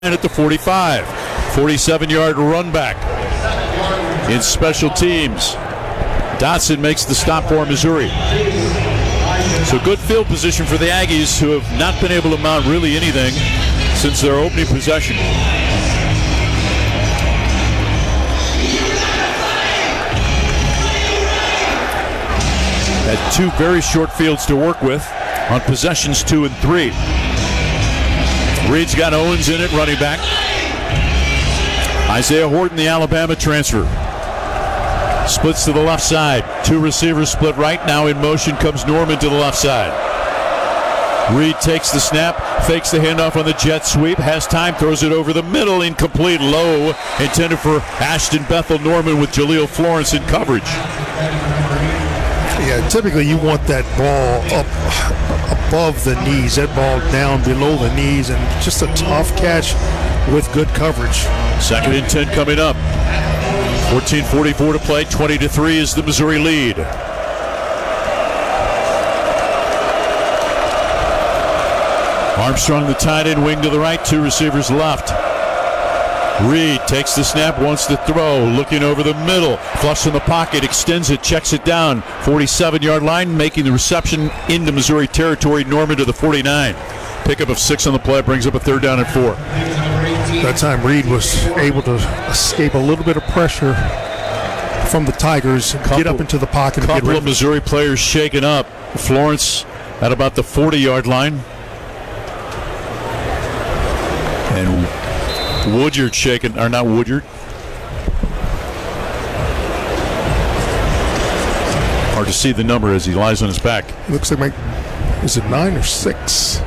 at the 45. 47-yard run back in special teams. Dotson makes the stop for Missouri. So good field position for the Aggies, who have not been able to mount really anything since their opening possession. Had two very short fields to work with on possessions 2 and 3. Reed's got Owens in it, running back. Isaiah Horton, the Alabama transfer. Splits to the left side. Two receivers split right. Now in motion comes Norman to the left side. Reed takes the snap, fakes the handoff on the jet sweep, has time, throws it over the middle, incomplete, low, intended for Ashton Bethel. Norman with Jaleel Florence in coverage. Yeah, typically you want that ball up above the knees, that ball down below the knees, and just a tough catch with good coverage. 2nd and 10 coming up. 14:44 to play. 20-3 is the Missouri lead. Armstrong, the tight end, wing to the right, two receivers left. Reed takes the snap, wants to throw, looking over the middle, flush in the pocket, extends it, checks it down, 47-yard line, making the reception into Missouri territory. Norman to the 49. Pickup of 6 on the play, brings up a 3rd down and 4. That time Reed was able to escape a little bit of pressure from the Tigers, get up into the pocket. A couple of Missouri players shaken up. Florence at about the 40-yard line. And Woodyard shaken, or not Woodyard. Hard to see the number as he lies on his back. Looks like is it 9 or 6?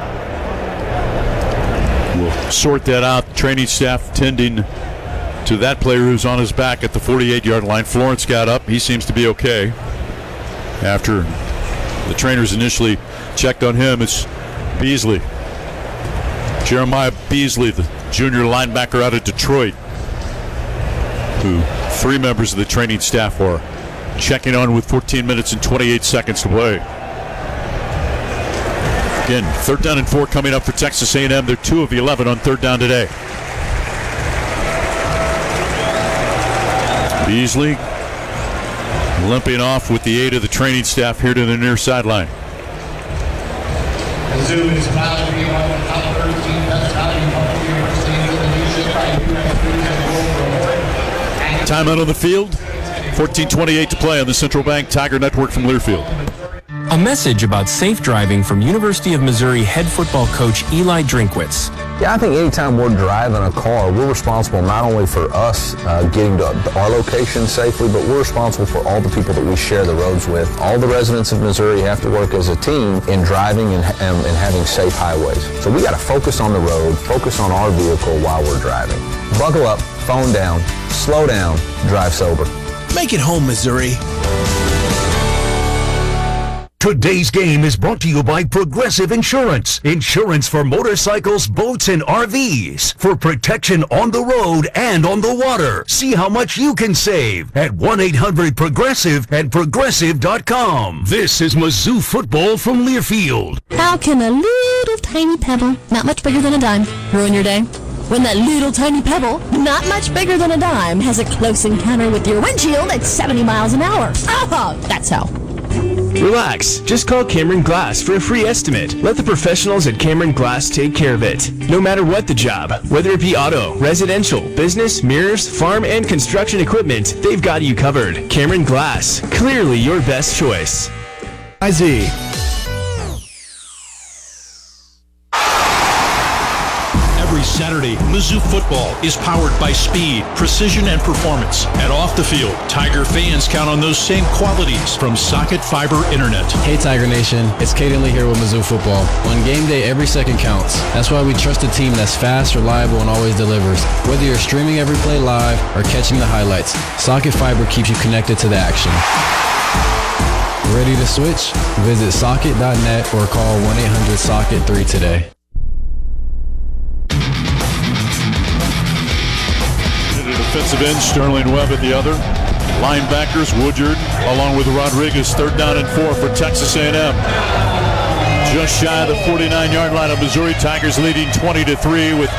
We'll sort that out. Training staff tending to that player who's on his back at the 48-yard line. Florence got up. He seems to be okay. After the trainers initially checked on him, it's Beasley. Jeremiah Beasley, the junior linebacker out of Detroit, who 3 members of the training staff are checking on with 14 minutes and 28 seconds to play. Again, 3rd down and 4 coming up for Texas A&M. They're 2 of 11 on 3rd down today. Beasley limping off with the aid of the training staff here to the near sideline. Timeout on the field. 14:28 to play on the Central Bank Tiger Network from Learfield. A message about safe driving from University of Missouri head football coach Eli Drinkwitz. Yeah, I think anytime we're driving a car, we're responsible not only for us getting to our location safely, but we're responsible for all the people that we share the roads with. All the residents of Missouri have to work as a team in driving and having safe highways. So we got to focus on the road, focus on our vehicle while we're driving. Buckle up, phone down, slow down, drive sober. Make it home, Missouri. Today's game is brought to you by Progressive Insurance. Insurance for motorcycles, boats, and RVs. For protection on the road and on the water. See how much you can save at 1-800-PROGRESSIVE and Progressive.com. This is Mizzou football from Learfield. How can a little tiny pebble, not much bigger than a dime, ruin your day? When that little tiny pebble, not much bigger than a dime, has a close encounter with your windshield at 70 miles an hour. Oh, that's how. Relax. Just call Cameron Glass for a free estimate. Let the professionals at Cameron Glass take care of it. No matter what the job, whether it be auto, residential, business, mirrors, farm, and construction equipment, they've got you covered. Cameron Glass. Clearly your best choice. IZ. Every Saturday, Mizzou football is powered by speed, precision, and performance. And off the field, Tiger fans count on those same qualities from Socket Fiber Internet. Hey Tiger Nation, it's Caden Lee here with Mizzou football. On game day, every second counts. That's why we trust a team that's fast, reliable, and always delivers. Whether you're streaming every play live or catching the highlights, Socket Fiber keeps you connected to the action. Ready to switch? Visit socket.net or call 1-800-SOCKET-3 today. Defensive end, Sterling Webb at the other. Linebackers, Woodyard, along with Rodriguez. 3rd down and 4 for Texas A&M. Just shy of the 49-yard line of Missouri. Tigers leading 20-3 with